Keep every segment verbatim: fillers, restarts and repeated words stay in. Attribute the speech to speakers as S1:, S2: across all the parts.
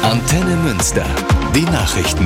S1: Antenne Münster. Die Nachrichten.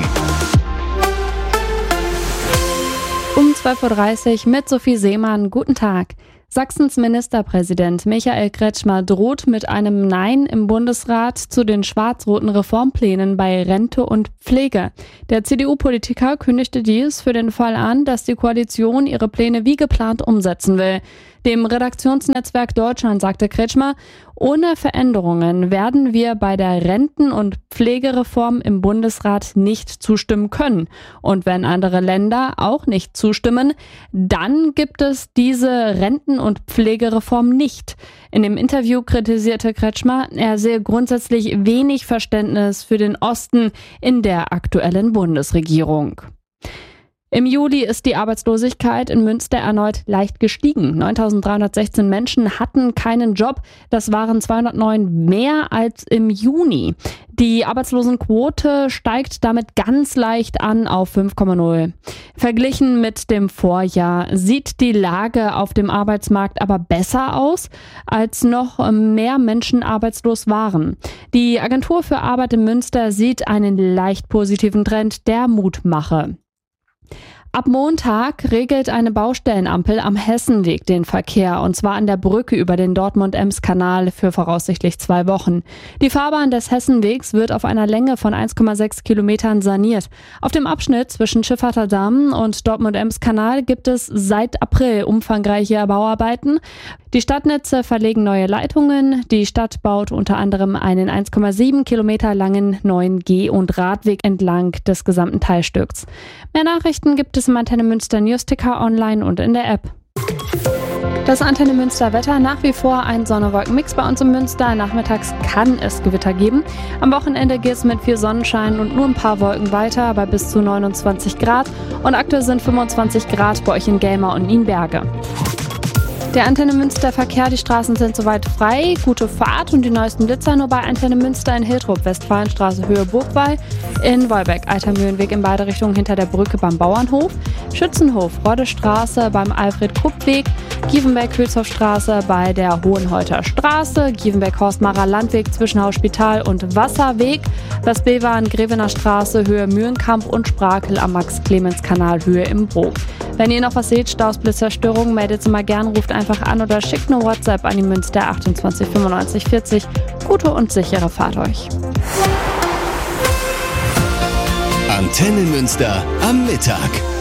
S2: Um zwölf Uhr dreißig mit Sophie Seemann. Guten Tag. Sachsens Ministerpräsident Michael Kretschmer droht mit einem Nein im Bundesrat zu den schwarz-roten Reformplänen bei Rente und Pflege. Der C D U-Politiker kündigte dies für den Fall an, dass die Koalition ihre Pläne wie geplant umsetzen will. Dem Redaktionsnetzwerk Deutschland sagte Kretschmer, ohne Veränderungen werden wir bei der Renten- und Pflegereform im Bundesrat nicht zustimmen können. Und wenn andere Länder auch nicht zustimmen, dann gibt es diese Renten- und Pflegereform nicht. In dem Interview kritisierte Kretschmer, er sehe grundsätzlich wenig Verständnis für den Osten in der aktuellen Bundesregierung. Im Juli ist die Arbeitslosigkeit in Münster erneut leicht gestiegen. neuntausenddreihundertsechzehn Menschen hatten keinen Job. Das waren zweihundertneun mehr als im Juni. Die Arbeitslosenquote steigt damit ganz leicht an auf fünf Komma null. Verglichen mit dem Vorjahr sieht die Lage auf dem Arbeitsmarkt aber besser aus, als noch mehr Menschen arbeitslos waren. Die Agentur für Arbeit in Münster sieht einen leicht positiven Trend, der Mut mache. Ab Montag regelt eine Baustellenampel am Hessenweg den Verkehr, und zwar an der Brücke über den Dortmund-Ems-Kanal für voraussichtlich zwei Wochen. Die Fahrbahn des Hessenwegs wird auf einer Länge von eins Komma sechs Kilometern saniert. Auf dem Abschnitt zwischen Schifferter Damm und Dortmund-Ems-Kanal gibt es seit April umfangreiche Bauarbeiten. Die Stadtnetze verlegen neue Leitungen. Die Stadt baut unter anderem einen eins Komma sieben Kilometer langen neuen Geh- und Radweg entlang des gesamten Teilstücks. Mehr Nachrichten gibt es im Antenne Münster Newsticker online und in der App. Das Antenne Münster Wetter: nach wie vor ein Sonne-Wolken-Mix bei uns in Münster. Nachmittags kann es Gewitter geben. Am Wochenende geht es mit viel Sonnenschein und nur ein paar Wolken weiter, bei bis zu neunundzwanzig Grad. Und aktuell sind fünfundzwanzig Grad bei euch in Gelmer und Nienberge. Der Antenne Münster Verkehr, die Straßen sind soweit frei. Gute Fahrt und die neuesten Blitzer nur bei Antenne Münster in Hiltrup, Westfalenstraße Höhe Burgwall, in Wolbeck, Alter-Mühlenweg in beide Richtungen hinter der Brücke beim Bauernhof, Schützenhof, Roddestraße beim Alfred-Krupp-Weg, Gievenbeck-Hülshofstraße bei der Hohenholter Straße, Gievenbeck-Horstmarer Landweg zwischen Haus Spital und Wasserweg, Westbevern, Grevener Straße Höhe Mühlenkamp und Sprakel am Max-Clemens-Kanal Höhe im Brok. Wenn ihr noch was seht, Staus, Blitzerstörungen, meldet sie mal gern, ruft einfach an oder schickt eine WhatsApp an die Münster achtundzwanzig fünfundneunzig vierzig. Gute und sichere Fahrt euch.
S1: Antenne Münster am Mittag.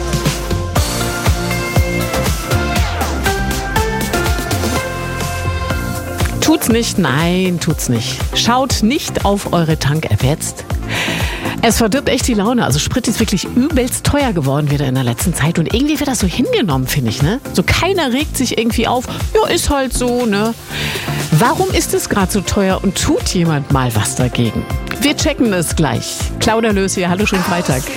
S3: Tut's nicht, nein, tut's nicht. Schaut nicht auf eure Tank-App jetzt. Es verdirbt echt die Laune. Also Sprit ist wirklich übelst teuer geworden wieder in der letzten Zeit. Und irgendwie wird das so hingenommen, finde ich, ne? So keiner regt sich irgendwie auf. Ja, ist halt so, ne? Warum ist es gerade so teuer und tut jemand mal was dagegen? Wir checken es gleich. Claudia Lös hier, hallo, schönen Freitag.